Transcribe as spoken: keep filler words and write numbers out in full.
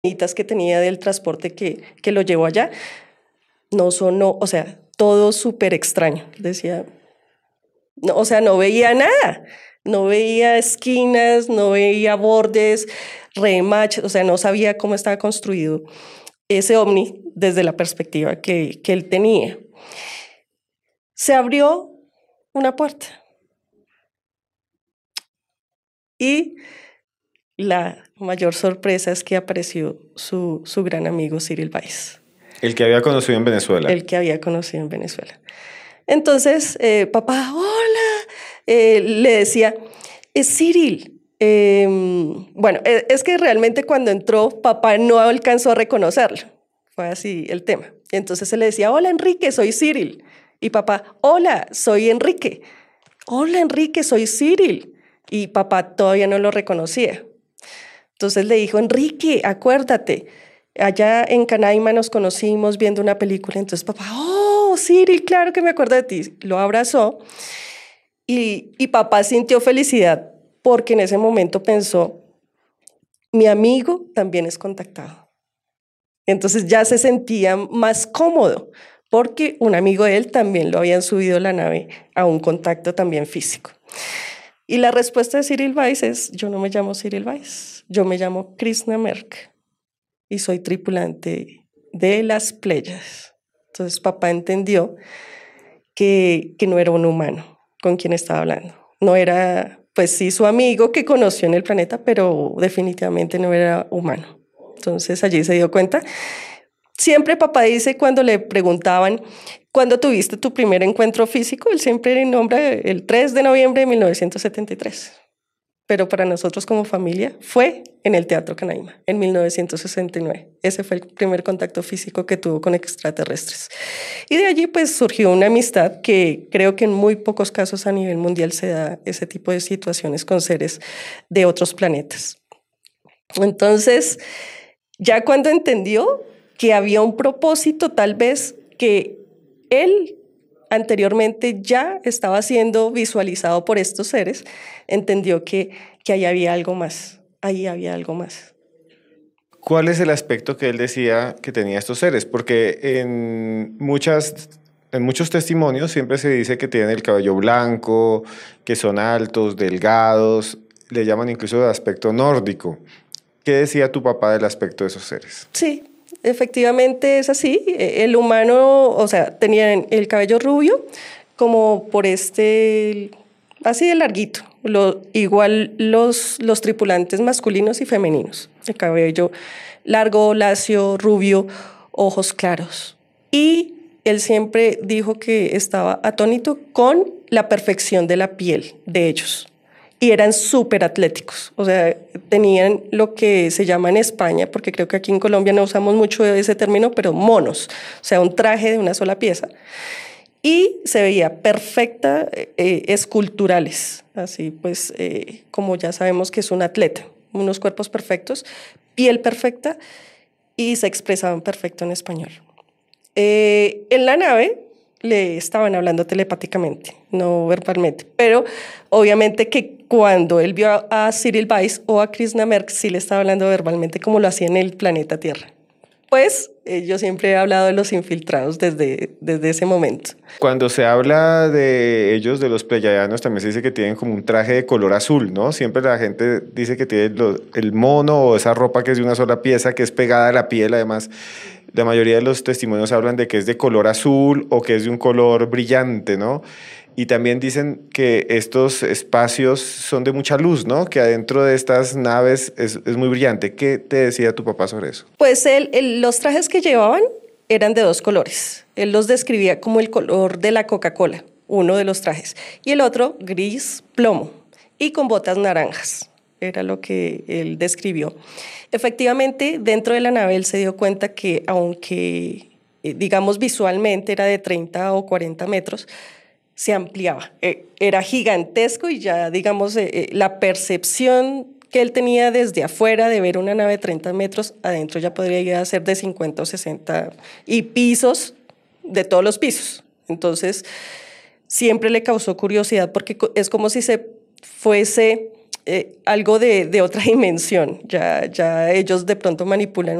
que tenía del transporte que, que lo llevó allá, no sonó, o sea, todo súper extraño. Decía, no, o sea, no veía nada, no veía esquinas, no veía bordes, remaches, o sea, no sabía cómo estaba construido ese ovni desde la perspectiva que, que él tenía. Se abrió una puerta y la mayor sorpresa es que apareció su, su gran amigo Cyril Weiss. El que había conocido en Venezuela. El que había conocido en Venezuela. Entonces, eh, papá, hola, eh, le decía, es Cyril. Eh, bueno, es, es que realmente cuando entró, papá no alcanzó a reconocerlo. Fue así el tema. Entonces él le decía, hola Enrique, soy Cyril. Y papá, hola, soy Enrique. Hola Enrique, soy Cyril. Y papá todavía no lo reconocía. Entonces le dijo, Enrique, acuérdate, allá en Canaima nos conocimos viendo una película. Entonces papá, oh, Cyril, claro que me acuerdo de ti. Lo abrazó y, y papá sintió felicidad porque en ese momento pensó, mi amigo también es contactado. Entonces ya se sentía más cómodo porque un amigo de él también lo habían subido a la nave a un contacto también físico. Y la respuesta de Cyril Weiss es, yo no me llamo Cyril Weiss, yo me llamo Krishna Merk y soy tripulante de las Pléyades. Entonces papá entendió que, que no era un humano con quien estaba hablando. No era, pues sí, su amigo que conoció en el planeta, pero definitivamente no era humano. Entonces allí se dio cuenta. Siempre papá dice cuando le preguntaban, ¿cuándo tuviste tu primer encuentro físico? Él siempre nombra el tres de noviembre de mil novecientos setenta y tres. Pero para nosotros como familia fue en el Teatro Canaima, en mil novecientos sesenta y nueve. Ese fue el primer contacto físico que tuvo con extraterrestres. Y de allí pues surgió una amistad que creo que en muy pocos casos a nivel mundial se da ese tipo de situaciones con seres de otros planetas. Entonces, ya cuando entendió que había un propósito, tal vez que él anteriormente ya estaba siendo visualizado por estos seres, entendió que, que ahí había algo más, ahí había algo más. ¿Cuál es el aspecto que él decía que tenía estos seres? Porque en, muchas, en muchos testimonios siempre se dice que tienen el cabello blanco, que son altos, delgados, le llaman incluso de aspecto nórdico. ¿Qué decía tu papá del aspecto de esos seres? Sí, efectivamente es así. El humano, o sea, tenía el cabello rubio, como por este, así de larguito. Lo, igual los, los tripulantes masculinos y femeninos. El cabello largo, lacio, rubio, ojos claros. Y él siempre dijo que estaba atónito con la perfección de la piel de ellos. Y eran súper atléticos, o sea, tenían lo que se llama en España, porque creo que aquí en Colombia no usamos mucho ese término, pero monos, o sea, un traje de una sola pieza. Y se veía perfecta, eh, esculturales, así pues, eh, como ya sabemos que es un atleta, unos cuerpos perfectos, piel perfecta y se expresaban perfecto en español. Eh, en la nave le estaban hablando telepáticamente, no verbalmente, pero obviamente que cuando él vio a, a Cyril Weiss o a Krishna Merk sí le estaba hablando verbalmente como lo hacía en el planeta Tierra. Pues eh, yo siempre he hablado de los infiltrados desde, desde ese momento. Cuando se habla de ellos, de los pleyadianos, también se dice que tienen como un traje de color azul, ¿no? Siempre la gente dice que tiene lo, el mono o esa ropa que es de una sola pieza, que es pegada a la piel, además. La mayoría de los testimonios hablan de que es de color azul o que es de un color brillante, ¿no? Y también dicen que estos espacios son de mucha luz, ¿no? Que adentro de estas naves es, es muy brillante. ¿Qué te decía tu papá sobre eso? Pues él, él, los trajes que llevaban eran de dos colores. Él los describía como el color de la Coca-Cola, uno de los trajes, y el otro gris plomo, y con botas naranjas. Era lo que él describió. Efectivamente, dentro de la nave él se dio cuenta que aunque, eh, digamos, visualmente era de treinta o cuarenta metros, se ampliaba. Eh, era gigantesco y ya, digamos, eh, eh, la percepción que él tenía desde afuera de ver una nave de treinta metros, adentro ya podría llegar a ser de cincuenta o sesenta y pisos, de todos los pisos. Entonces, siempre le causó curiosidad porque es como si se fuese eh, algo de, de otra dimensión. Ya, ya ellos de pronto manipulan